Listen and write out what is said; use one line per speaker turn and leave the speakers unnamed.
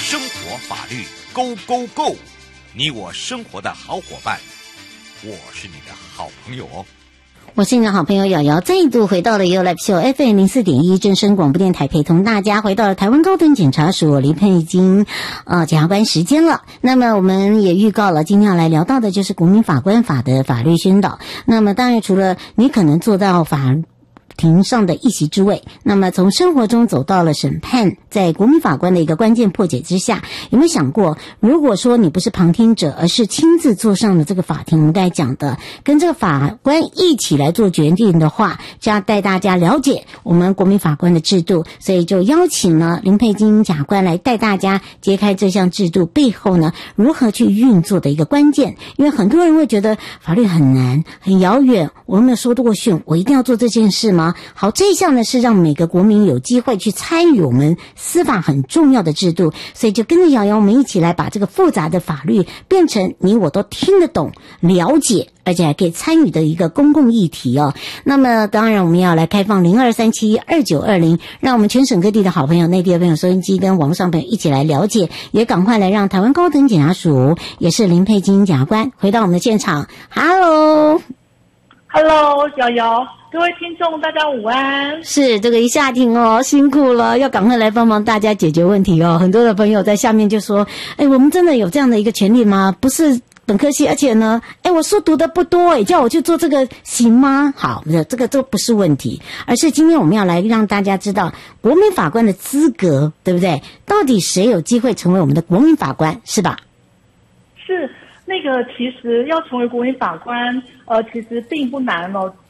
生活法律 Go Go Go， 你我生活的好伙伴，我是你的好朋友哦。
我是你的好朋友瑶瑶，再度回到了 You Live Show FM 04.1正声广播电台，陪同大家回到了台湾高等检察署林佩金检察官时间了。那么我们也预告了，今天要来聊到的就是国民法官法的法律宣导。那么当然除了你可能做到法庭上的一席之位，那么从生活中走到了审判，在国民法官的一个关键破解之下，有没有想过，如果说你不是旁听者，而是亲自坐上了这个法庭，我们刚才讲的跟这个法官一起来做决定的话，这样带大家了解我们国民法官的制度，所以就邀请了林佩金检察官来带大家揭开这项制度背后呢如何去运作的一个关键。因为很多人会觉得法律很难很遥远，我有没有受过训，我一定要做这件事吗？好，这一项呢是让每个国民有机会去参与我们司法很重要的制度，所以就跟着瑶瑶我们一起来把这个复杂的法律变成你我都听得懂了解而且还可以参与的一个公共议题哦。那么当然我们要来开放02372920，让我们全省各地的好朋友、内地的朋友、收音机跟网络上朋友一起来了解，也赶快来让台湾高等检察署也是林佩金检察官回到我们的现场。 Hello
瑶瑶，各位听众大家午安。
是这个一下庭哦，辛苦了，要赶快来帮忙大家解决问题哦。很多的朋友在下面就说，我们真的有这样的一个权利吗？不是本科系，而且呢我书读的不多叫我去做这个行吗？好，这个都不是问题，而是今天我们要来让大家知道国民法官的资格，对不对？到底谁有机会成为我们的国民法官，是吧？
是，那个其实要成为国民法官其实并不难哦。